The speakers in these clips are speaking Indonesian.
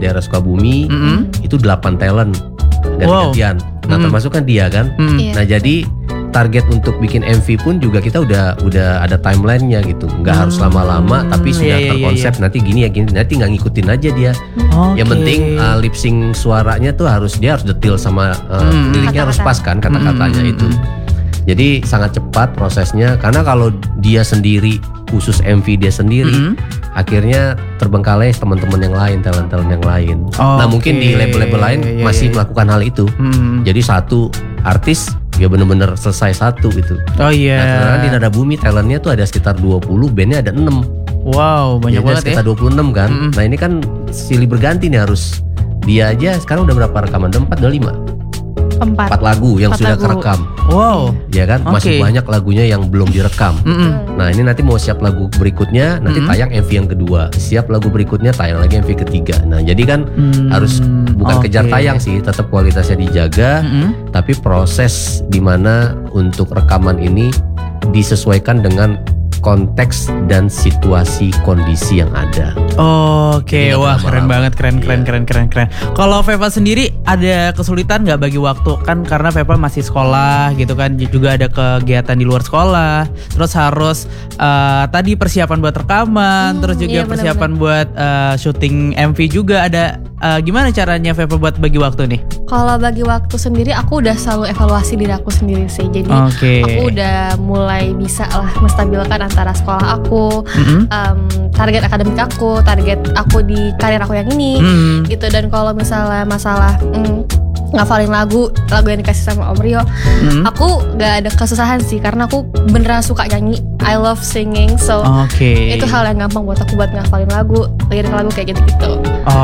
daerah Sukabumi, itu 8 talent ganti-gantian. Nah termasuk kan dia kan. Nah jadi target untuk bikin MV pun juga kita udah ada timelinenya gitu, nggak harus lama-lama, tapi sudah terkonsep nanti gini ya gini, nanti nggak ngikutin aja dia. Yang penting lip sync suaranya tuh dia harus detail sama liriknya harus pas kan kata-katanya itu. Jadi sangat cepat prosesnya, karena kalau dia sendiri khusus MV dia sendiri, akhirnya terbengkalai teman-teman yang lain, talent-talent yang lain. Nah mungkin di label-label lain masih melakukan hal itu. Jadi satu artis ya bener-bener selesai satu itu. Nah karena di Nada Bumi talentnya tuh ada sekitar 20, bandnya ada 6. Wow, banyak banget sekitar 26 kan. Nah ini kan silih berganti nih, harus dia aja sekarang udah berapa rekaman? Udah 4, udah 5? 4 lagu yang sudah kerekam. Wow. Ya kan, masih banyak lagunya yang belum direkam. Nah ini nanti mau siap lagu berikutnya, nanti tayang MV yang kedua. Siap lagu berikutnya, tayang lagi MV ketiga. Nah jadi kan harus bukan kejar tayang sih, tetap kualitasnya dijaga. Tapi proses dimana untuk rekaman ini disesuaikan dengan konteks dan situasi kondisi yang ada. Oke, wah keren banget, keren. Kalau Veva sendiri ada kesulitan nggak bagi waktu, kan karena Veva masih sekolah gitu kan, juga ada kegiatan di luar sekolah, terus harus tadi persiapan buat rekaman, terus juga persiapan buat syuting MV juga ada. Gimana caranya Veva buat bagi waktu nih? Kalau bagi waktu sendiri aku udah selalu evaluasi diri aku sendiri sih. Jadi aku udah mulai bisa lah menstabilkan antara sekolah aku, target akademik aku, target aku di karir aku yang ini gitu. Dan kalau misalnya masalah ngafalin lagu yang dikasih sama Om Rio, aku gak ada kesusahan sih, karena aku beneran suka nyanyi. I love singing, so itu hal yang gampang buat aku buat ngafalin lagu, lirik lagu kayak gitu-gitu.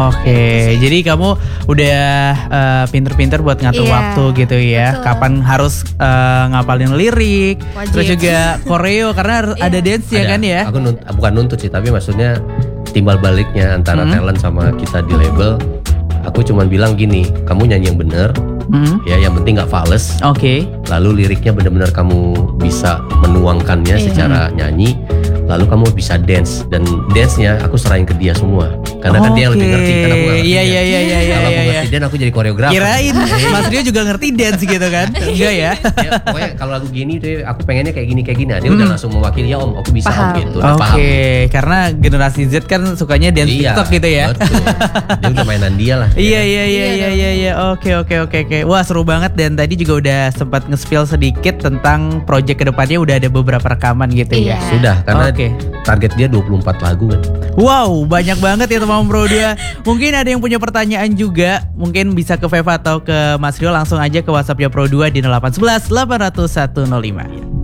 Jadi kamu udah pinter-pinter buat ngatur waktu gitu ya. Betul. Kapan harus ngapalin lirik, terus juga koreo karena harus ada dance ya kan ya. Aku bukan nuntut sih, tapi maksudnya timbal baliknya antara talent sama kita di label. Aku cuman bilang gini, kamu nyanyi yang bener, ya yang penting nggak fales. Lalu liriknya benar-benar kamu bisa menuangkannya secara nyanyi. Lalu kamu bisa dance, dan dance-nya aku serahin ke dia semua. Karena kan dia yang lebih ngerti, karena aku nggak ngerti. Kalau aku ngerti dance, aku jadi koreografer. Kirain Mas Rio juga ngerti dance gitu kan? Enggak ya? Pokoknya kalau lagu gini tuh aku pengennya kayak gini. Dia udah langsung mewakili, ya Om, aku bisa paham. Om gitu. Paham. Karena generasi Z kan sukanya dance TikTok gitu ya. Betul. Dia udah mainan dia lah. Iya. Oke. Wah seru banget, dan tadi juga udah sempat nge-spill sedikit tentang project kedepannya, udah ada beberapa rekaman gitu ya. Sudah, karena target dia 24 lagu kan. Wow, banyak banget ya teman Pro 2. Mungkin ada yang punya pertanyaan juga, mungkin bisa ke Veva atau ke Mas Rio, langsung aja ke WhatsApp-nya Pro 2 di 0811 800 105.